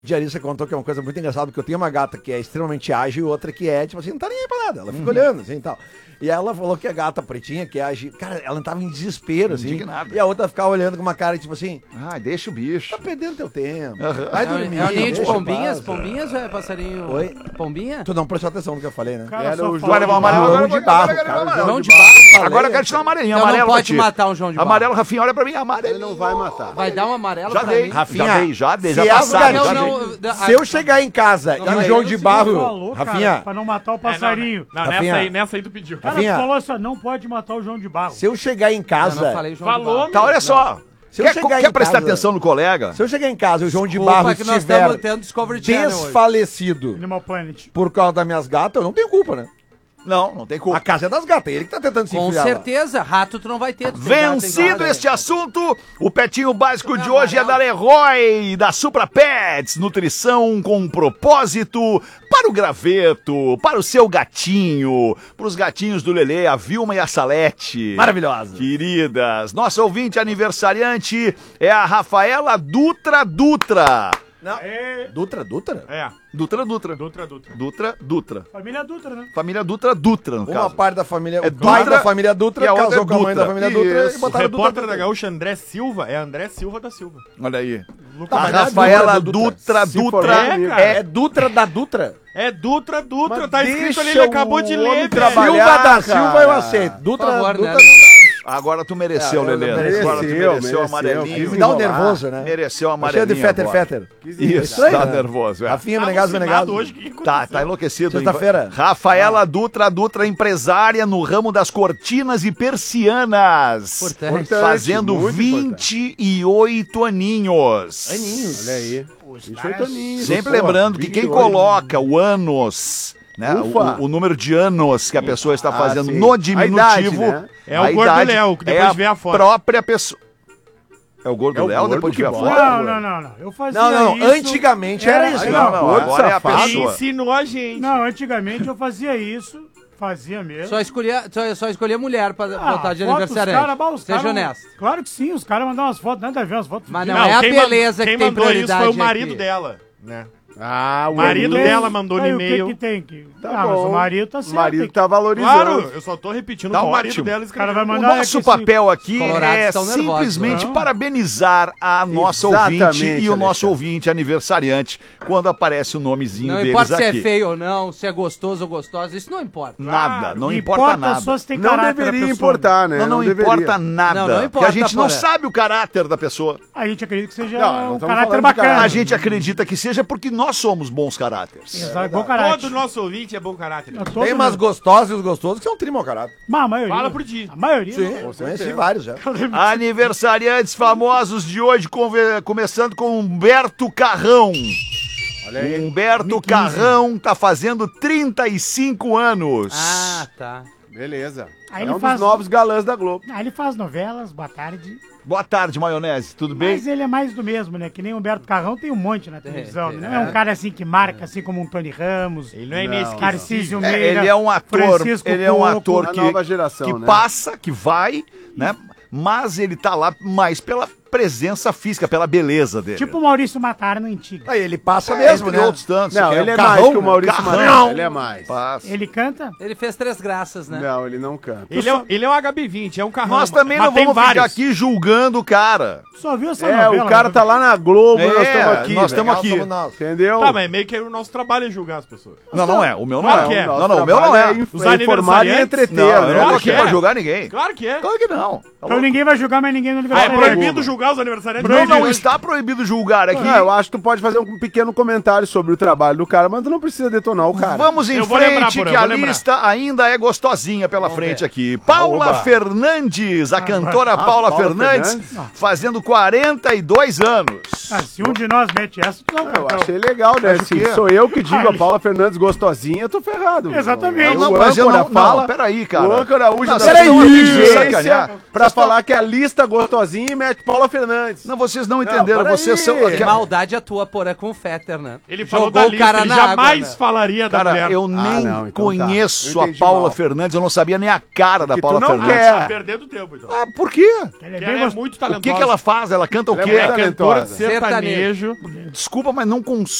Diarista contou que é uma coisa muito engraçada, porque eu tenho uma gata que é extremamente ágil e outra que é, tipo assim, não tá nem aí pra nada. Ela fica olhando, assim, e tal. E ela falou que a gata pretinha, que é ágil, cara, ela entrava em desespero, assim. Indignada. E a outra ficava olhando com uma cara, tipo assim, Ah, deixa o bicho. tá perdendo teu tempo. Vai dormir. É o ninho de pombinhas? Pombinhas ou é passarinho? Oi? Pombinha? Tu não prestou atenção no que eu falei, né? Cara, Era só o fala- João amarelo. João de Barro, cara. João de Barro? Agora eu quero te dar um amarelinho. Então Amarelo não pra pode ti. matar um João de Barro. Amarelo, Rafinha, olha pra mim. Amarelo. Ele não vai matar. Vai dar um amarelo Já pra dei. mim. Rafinha, Já dei. se Já as passaram. garotas- Eu não- Se eu chegar em casa e o João de Barro... falou, cara, Rafinha, pra não matar o passarinho. Não, Rafinha. nessa aí tu pediu. Cara, Rafinha. tu falou assim, ó, não pode matar o João de Barro. se eu chegar em Eu casa... não falei João de Falou, Barro. Tá, olha só. Se eu Quer, chegar quer em prestar casa- atenção no colega? Se eu chegar em casa e o João de Desculpa Barro que nós estiver estamos tendo Discovery Channel hoje. desfalecido Animal Planet. por causa das minhas gatas, eu não tenho culpa, né? Não tem culpa. A casa é das gatas, ele que tá tentando se Com enfiar lá. certeza, rato tu não vai ter. tu tem gato, Vencido tem este gato. assunto, o petinho básico de hoje é da Leroy, da Supra Pets, nutrição com propósito para o graveto, para o seu gatinho, para os gatinhos do Lelê, a Vilma e a Salete. Maravilhosa. Queridas, nossa ouvinte aniversariante é a Rafaela Dutra. Não. Dutra? É, Dutra. Dutra. Família Dutra, né? Família Dutra, no Uma caso. parte da família, É o pai Dutra da família Dutra e a outra casou é com a mãe da Dutra. família Dutra Isso. e o botaram repórter Dutra. da Gaúcha André Silva é André Silva da Silva. Olha aí. Tá, A mas não é Rafaela Dutra. Se for comigo. cara. É Dutra da Dutra? É Dutra, Mas tá escrito ali, deixa ele acabou de o homem ler, trabalhar. velho. Silva da cara. Silva eu aceito. Dutra, Por favor, Dutra né? Agora tu mereceu, É, Lelê. mereceu, Agora tu mereceu o amarelinho. quis me dá um enrolar. nervoso, né? Mereceu o Cheio amarelinho. de fetter, agora. fetter. Isso, Estranho, tá né? nervoso. É. Rafinha, Tá Menegado, alucinado Menegado. hoje, o que aconteceu? Tá enlouquecido. Sexta-feira. Rafaela Dutra, empresária no ramo das cortinas e persianas. Importante. Fazendo muito 28 aninhos. Olha aí. 28 aninhos. Sempre Pô, lembrando que quem 28. coloca o anos, né, Ufa. o número de anos que a pessoa está fazendo sim. no A diminutivo, idade, né? É o a gordo idade Léo, que é depois a vê a foto. própria pessoa. É o gordo É o Léo, gordo depois de que ver a bota. foto? Não. Eu fazia Não, isso. antigamente era isso. Não, gordo agora é a safado. Ele pessoa. ensinou a gente. Não, antigamente eu fazia isso. Fazia mesmo. Só escolher mulher pra botar de foto, aniversariante. os Seja cara- honesto. Claro que sim, os caras mandam umas fotos, nada a ver, umas fotos. Mas fodidas. não é a quem beleza quem que tem mandou isso prioridade foi o marido aqui. dela, né? Ah, O marido Tem- dela mandou no Aí, o que e-mail. que tem que... Tá mas bom. o marido tá O certo. marido tem que- tá valorizando. Claro, eu só tô repetindo Tá o que o marido ótimo. dela O cara escreveu. vai O mandar... nosso é que papel aqui Colorados é estão nervosos, simplesmente não? parabenizar a nossa Exatamente, ouvinte e o nosso Alexandre. ouvinte aniversariante quando aparece o nomezinho Não deles importa se aqui. é feio ou não, se é gostoso ou gostosa, isso não importa. Nada, não se importa nada. só se tem Não caráter a deveria pessoa. importar, né? Não deveria. importa nada. Não, não porque a importa, gente não porra. sabe o caráter da pessoa. A gente acredita que seja Não, não um estamos caráter falando de bacana. caráter. A gente acredita que seja porque nós somos bons caráteres. Exato, bom caráter. Todo nosso ouvinte é bom caráter. Não, todo Tem umas mundo. gostosas e os gostosos que são tri mau caráter. Mas a maioria. Fala por ti. A maioria. Sim, não. conheci vários já. Aniversariantes famosos de hoje, começando com Humberto Carrão. Olha aí. Humberto Carrão tá fazendo 35 anos. Ah, tá. Beleza. Aí É ele um faz- dos novos galãs da Globo. Aí ele faz novelas, boa tarde. Boa tarde, maionese. Tudo bem? Mas ele é mais do mesmo, né? Que nem o Humberto Carrão tem um monte na televisão. tem. Né? Não é um cara assim que marca, assim como um Tony Ramos, Ele não é Não. inesquecível. Tarcísio Meira. Ele é um ator, Francisco ele é um Coco. ator A que, nova geração, que né? passa, que vai, né? Mas ele tá lá mais pela presença física, pela beleza dele. Tipo o Maurício Matar no Antiga. Aí ele passa mesmo, entre né? outros tantos. Não, que ele o é Carrão, mais que o Maurício Carrão. Matar. Ele é mais. Passa. Ele canta? Ele fez 3 graças, né? Não, ele não canta. Ele é um HB20, é um carrão. Nós também mas não tem vamos ficar vários. aqui julgando o cara. Só viu essa É, novela? o cara né? tá lá na Globo, nós estamos aqui. nós velho. estamos aqui. Somos nós. Entendeu? Tá, mas meio que o nosso trabalho é julgar as pessoas. Não, não é. O meu não Claro é. que é. Não, não, o meu não é. Os É informar e aniversariantes? entreter, Não, eu né? não tô Claro aqui que pra é. julgar ninguém. Claro que é. Claro que não. Tá Então louco? ninguém vai julgar mais ninguém no Ah, é aniversário. proibido julgar os aniversariantes? Não, não Proibido. está proibido julgar aqui. Não, eu acho que tu pode fazer um pequeno comentário sobre o trabalho do cara, mas tu não precisa detonar o cara. Vamos em Eu vou lembrar, frente, Porã, que eu a vou lembrar. lista ainda é gostosinha pela frente aqui. Paula Oba. Fernandes, a cantora Paula Paula Fernandes, Fernandes. fazendo 42 anos. Ah, se um de nós mete essa, tu não Eu vai. achei legal, né? Acho Se que é. sou eu que digo a Paula Fernandes gostosinha, eu tô ferrado. Exatamente. Não, o mas eu âncora não, fala, não, peraí, cara. o âncora usa Não, da peraí, sua sacanear. inteligência pra Vocês falar que a lista gostosinha e mete Paula Fernandes. Não, vocês não entenderam. peraí. Vocês são. Que maldade a tua porra com o Fetter, né? Ele falou Jogou da o lista, cara ele na jamais água, né? falaria da Cara, mulher. eu nem não, então tá. conheço Eu a entendi Paula mal. Fernandes, eu não sabia nem a cara da Que tu Paula não Fernandes. quer. Tá perdendo tempo, então. Ah, por quê? Ele é Porque bem ela é gostoso. muito O talentosa. que ela faz? Ela canta o Ela é quê? muito É cantora talentosa. sertanejo. Desculpa, mas não